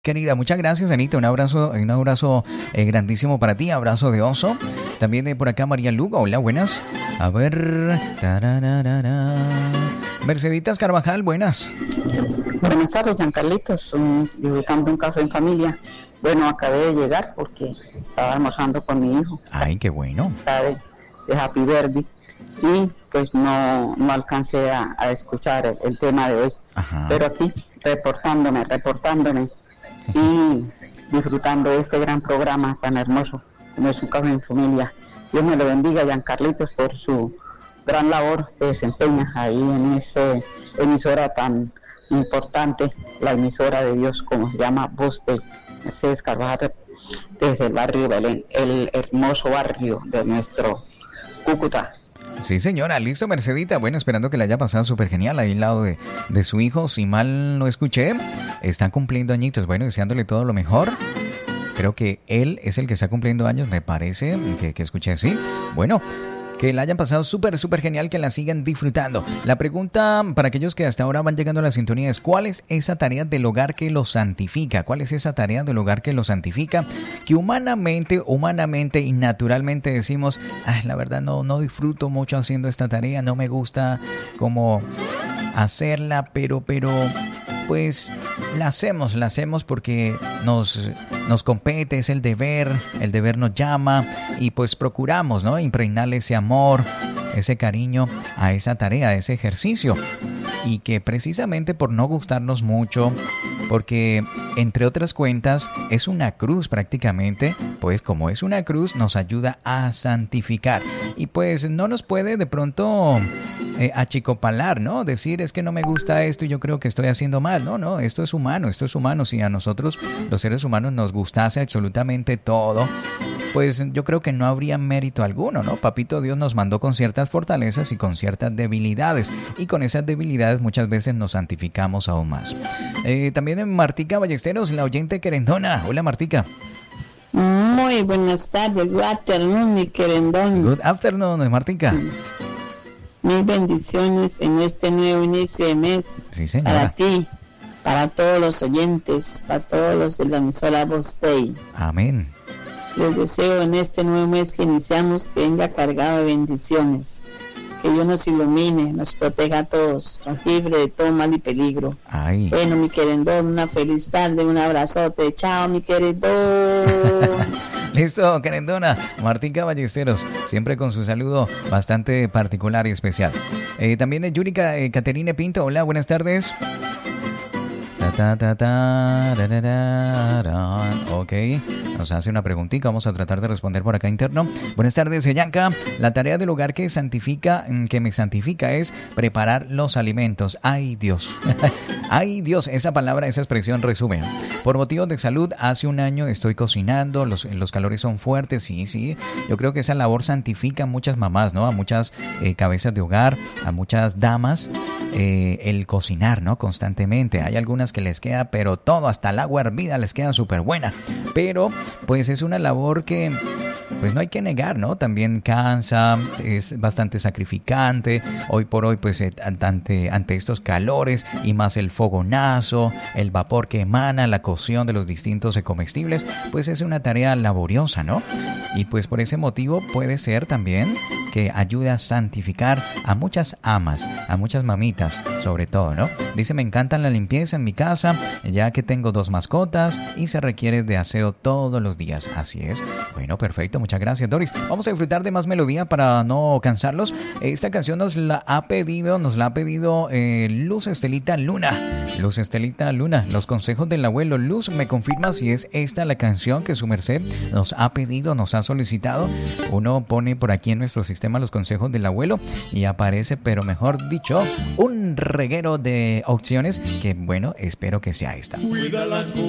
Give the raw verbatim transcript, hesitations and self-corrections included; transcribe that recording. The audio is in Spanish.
Querida, muchas gracias, Anita. Un abrazo, un abrazo eh, grandísimo para ti, abrazo de oso. También de por acá María Lugo, hola, buenas. A ver. Tarararara. Merceditas Carvajal, buenas. Buenas tardes, Giancarlitos, um, disfrutando un café en familia. Bueno, acabé de llegar porque estaba almorzando con mi hijo. Ay, qué bueno. De, de Happy Birthday. Y pues no, no alcancé a, a escuchar el, el tema de hoy. Ajá. Pero aquí, reportándome, reportándome. Y disfrutando de este gran programa tan hermoso como es un café en familia. Dios me lo bendiga, Giancarlitos, por su gran labor que desempeña ahí en esa emisora tan importante, la emisora de Dios, como se llama Voz de Mercedes Carvajal, desde el barrio Belén, el hermoso barrio de nuestro Cúcuta. Sí, señora, listo, Mercedita. Bueno, esperando que la haya pasado súper genial ahí al lado de, de su hijo. Si mal no escuché, están cumpliendo añitos. Bueno, deseándole todo lo mejor. Creo que él es el que está cumpliendo años, me parece, que, que escuché así. Bueno, que la hayan pasado súper, súper genial, que la sigan disfrutando. La pregunta para aquellos que hasta ahora van llegando a la sintonía es: ¿cuál es esa tarea del hogar que los santifica? ¿Cuál es esa tarea del hogar que los santifica? Que humanamente, humanamente y naturalmente decimos, ay, la verdad no, no disfruto mucho haciendo esta tarea, no me gusta como hacerla, pero, pero, pues la hacemos, la hacemos porque nos, nos compete, es el deber, el deber nos llama y pues procuramos, ¿no?, impregnarle ese amor, ese cariño a esa tarea, a ese ejercicio. Y que precisamente por no gustarnos mucho, porque entre otras cuentas es una cruz prácticamente, pues como es una cruz nos ayuda a santificar. Y pues no nos puede de pronto eh, achicopalar, ¿no? Decir, es que no me gusta esto y yo creo que estoy haciendo mal. No, no, esto es humano, esto es humano. Si a nosotros los seres humanos nos gustase absolutamente todo, pues yo creo que no habría mérito alguno, ¿no? Papito Dios nos mandó con ciertas fortalezas y con ciertas debilidades, y con esas debilidades muchas veces nos santificamos aún más. Eh, también en Martica Ballesteros, la oyente querendona. Hola, Martica. Muy buenas tardes, good afternoon, mi querendón. Good afternoon, Martica. Mil bendiciones en este nuevo inicio de mes. Sí, señora. Para ti, para todos los oyentes, para todos los de la emisora Voz Day. Amén. Les deseo en este nuevo mes que iniciamos que venga cargado de bendiciones, que Dios nos ilumine, nos proteja a todos, nos libre de todo mal y peligro. Ay. Bueno, mi querendón, una feliz tarde, un abrazote, chao, mi querendón. Listo, querendona. Martica Ballesteros, siempre con su saludo bastante particular y especial. Eh, también de Yurika eh, Caterine Pinto, hola, buenas tardes. Ta, ta, ta, ra, ra, ra, ra. Ok, nos hace una preguntita, vamos a tratar de responder por acá interno. Buenas tardes, Yanka. La tarea del hogar que santifica, que me santifica es preparar los alimentos. Ay, Dios. Ay, Dios, esa palabra, esa expresión resume. Por motivos de salud, hace un año estoy cocinando, los, los calores son fuertes, sí, sí. Yo creo que esa labor santifica a muchas mamás, ¿no? A muchas eh, cabezas de hogar, a muchas damas, eh, el cocinar, ¿no? Constantemente. Hay algunas que les queda, pero todo, hasta el agua hervida les queda súper buena. Pero, pues es una labor que, pues no hay que negar, ¿no? También cansa, es bastante sacrificante. Hoy por hoy, pues ante, ante estos calores y más el fogonazo, el vapor que emana, la cocción de los distintos comestibles, pues es una tarea laboriosa, ¿no? Y pues por ese motivo puede ser también que ayude a santificar a muchas amas, a muchas mamitas, sobre todo, ¿no? Dice, me encanta la limpieza en mi casa, ya que tengo dos mascotas y se requiere de aseo todos los días. Así es. Bueno, perfecto. Muchas gracias, Doris. Vamos a disfrutar de más melodía para no cansarlos. Esta canción nos la ha pedido, nos la ha pedido eh, Luz Estelita Luna. Luz Estelita Luna, los consejos del abuelo. Luz, ¿me confirma si es esta la canción que su merced nos ha pedido, nos ha solicitado? Uno pone por aquí en nuestro sistema los consejos del abuelo y aparece, pero mejor dicho, un reguero de opciones que, bueno, espero que sea esta.